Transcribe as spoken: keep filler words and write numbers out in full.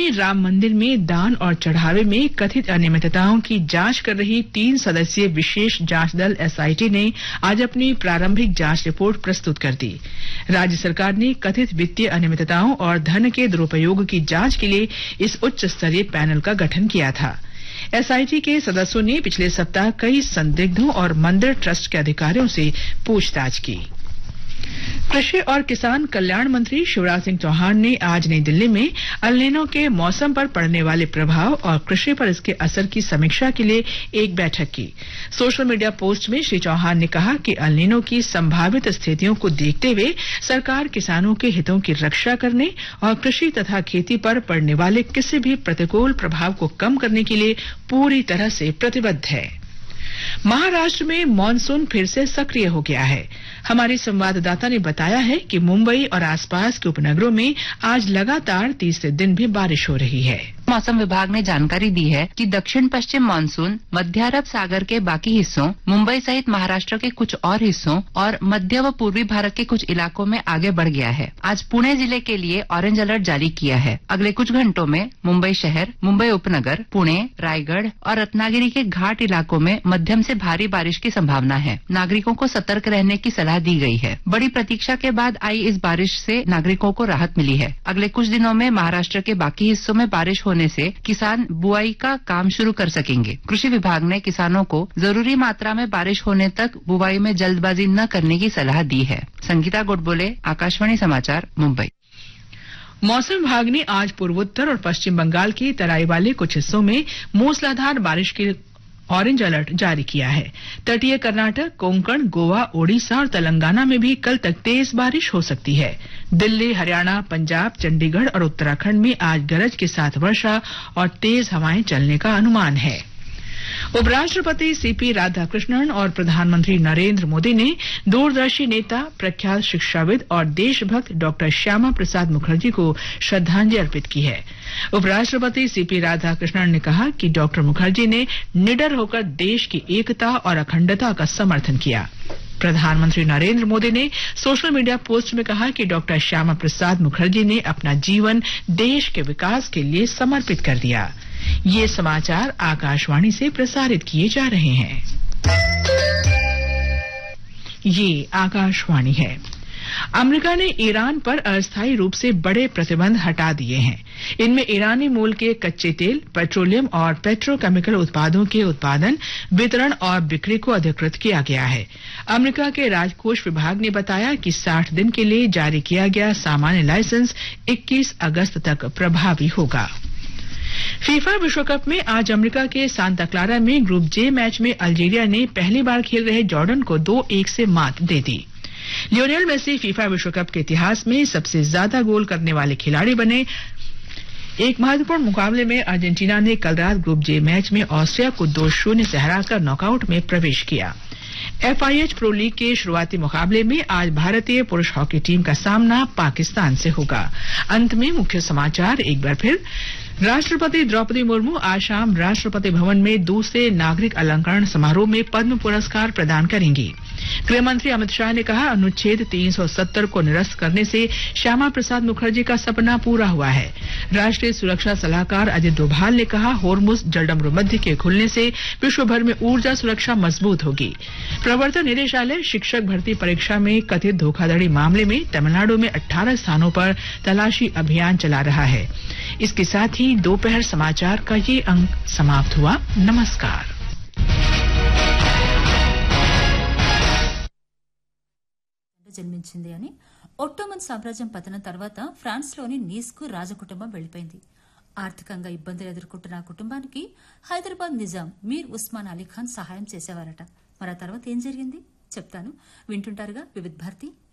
में राम मंदिर में दान और चढ़ावे में कथित अनियमितताओं की जांच कर रही तीन सदस्यीय विशेष जांच दल एसआईटी ने आज अपनी प्रारंभिक जांच रिपोर्ट प्रस्तुत कर दी। राज्य सरकार ने कथित वित्तीय अनियमितताओं और धन के दुरुपयोग की जांच के लिए इस उच्च स्तरीय पैनल का गठन किया था। एसआईटी के सदस्यों ने पिछले सप्ताह कई संदिग्धों और मंदिर ट्रस्ट के अधिकारियों से पूछताछ की। कृषि और किसान कल्याण मंत्री शिवराज सिंह चौहान ने आज नई दिल्ली में अल नीनो के मौसम पर पड़ने वाले प्रभाव और कृषि पर इसके असर की समीक्षा के लिए एक बैठक की। सोशल मीडिया पोस्ट में श्री चौहान ने कहा कि अल नीनो की संभावित स्थितियों को देखते हुए सरकार किसानों के हितों की रक्षा करने और कृषि तथा खेती पर पड़ने वाले किसी भी प्रतिकूल प्रभाव को कम करने के लिए पूरी तरह से प्रतिबद्ध है। महाराष्ट्र में मानसून फिर से सक्रिय हो गया है। हमारी संवाददाता ने बताया है कि मुंबई और आसपास के उपनगरों में आज लगातार तीसरे दिन भी बारिश हो रही है। मौसम विभाग ने जानकारी दी है कि दक्षिण पश्चिम मानसून मध्य अरब सागर के बाकी हिस्सों, मुंबई सहित महाराष्ट्र के कुछ और हिस्सों और मध्य व पूर्वी भारत के कुछ इलाकों में आगे बढ़ गया है। आज पुणे जिले के लिए ऑरेंज अलर्ट जारी किया है। अगले कुछ घंटों में मुंबई शहर, मुंबई उपनगर, पुणे, रायगढ़ और रत्नागिरी के घाट इलाकों में मध्यम से भारी बारिश की संभावना है। नागरिकों को सतर्क रहने की सलाह दी गई है। बड़ी प्रतीक्षा के बाद आई इस बारिश से नागरिकों को राहत मिली है। अगले कुछ दिनों में महाराष्ट्र के बाकी हिस्सों में बारिश होने से किसान बुआई का काम शुरू कर सकेंगे। कृषि विभाग ने किसानों को जरूरी मात्रा में बारिश होने तक बुआई में जल्दबाजी न करने की सलाह दी है। संगीता गोडबोले, आकाशवाणी समाचार, मुंबई। मौसम विभाग ने आज पूर्वोत्तर और पश्चिम बंगाल के तराई वाले कुछ हिस्सों में मूसलाधार बारिश के ऑरेंज अलर्ट जारी किया है। तटीय कर्नाटक, कोंकण, गोवा, ओडिशा और तेलंगाना में भी कल तक तेज बारिश हो सकती है। दिल्ली, हरियाणा, पंजाब, चंडीगढ़ और उत्तराखंड में आज गरज के साथ वर्षा और तेज हवाएं चलने का अनुमान है। उपराष्ट्रपति सीपी राधाकृष्णन और प्रधानमंत्री नरेंद्र मोदी ने दूरदर्शी नेता, प्रख्यात शिक्षाविद और देशभक्त डॉक्टर श्यामा प्रसाद मुखर्जी को श्रद्धांजलि अर्पित की है। उपराष्ट्रपति सीपी राधाकृष्णन ने कहा कि डॉक्टर मुखर्जी ने निडर होकर देश की एकता और अखंडता का समर्थन किया। प्रधानमंत्री नरेंद्र मोदी ने सोशल मीडिया पोस्ट में कहा कि डॉक्टर श्यामा प्रसाद मुखर्जी ने अपना जीवन देश के विकास के लिए समर्पित कर दिया। ये समाचार आकाशवाणी से प्रसारित किए जा रहे हैं। ये आकाशवाणी है। अमेरिका ने ईरान पर अस्थायी रूप से बड़े प्रतिबंध हटा दिए हैं। इनमें ईरानी मूल के कच्चे तेल, पेट्रोलियम और पेट्रोकेमिकल उत्पादों के उत्पादन, वितरण और बिक्री को अधिकृत किया गया है। अमेरिका के राजकोष विभाग ने बताया कि साठ दिन के लिए जारी किया गया सामान्य लाइसेंस इक्कीस अगस्त तक प्रभावी होगा। फीफा विश्व कप में आज अमेरिका के सांता क्लारा में ग्रुप जे मैच में अल्जीरिया ने पहली बार खेल रहे जॉर्डन को दो एक से मात दे दी। लियोनेल मेसी फीफा विश्व कप के इतिहास में सबसे ज्यादा गोल करने वाले खिलाड़ी बने। एक महत्वपूर्ण मुकाबले में अर्जेंटीना ने कल रात ग्रुप जे मैच में ऑस्ट्रिया को दो शून्य से हराकर नॉकआउट में प्रवेश किया। एफआईएच प्रो लीग के शुरुआती मुकाबले में आज भारतीय पुरुष हॉकी टीम का सामना पाकिस्तान से होगा। अंत में मुख्य समाचार एक बार फिर। राष्ट्रपति द्रौपदी मुर्मू आज शाम राष्ट्रपति भवन में दूसरे नागरिक अलंकरण समारोह में पद्म पुरस्कार प्रदान करेंगी। गृहमंत्री अमित शाह ने कहा, अनुच्छेद तीन सौ सत्तर को निरस्त करने से श्यामा प्रसाद मुखर्जी का सपना पूरा हुआ है। राष्ट्रीय सुरक्षा सलाहकार अजित डोभाल ने कहा, होर्मुज जलडमरू मध्य के खुलने से विश्व भर में ऊर्जा सुरक्षा मजबूत होगी। प्रवर्तन निदेशालय शिक्षक भर्ती परीक्षा में कथित धोखाधड़ी मामले में तमिलनाडु में अठारह स्थानों पर तलाशी अभियान चला रहा है। इसके साथ ही दोपहर समाचार का ये अंक समाप्त हुआ। नमस्कार। జన్మించింది అని ఒట్టోమన్ సామ్రాజ్యం పతనం తర్వాత ఫ్రాన్స్లోని నీస్కు రాజకుటుంబం వెళ్లిపోయింది. ఆర్థికంగా ఇబ్బందులు ఎదుర్కొంటున్న ఆ కుటుంబానికి హైదరాబాద్ నిజాం మీర్ ఉస్మాన్ అలీ ఖాన్ సహాయం చేసేవారట. మరి ఆ తర్వాత ఏం జరిగింది చెప్తాను, వింటుంటారుగా వివిధ భారతి.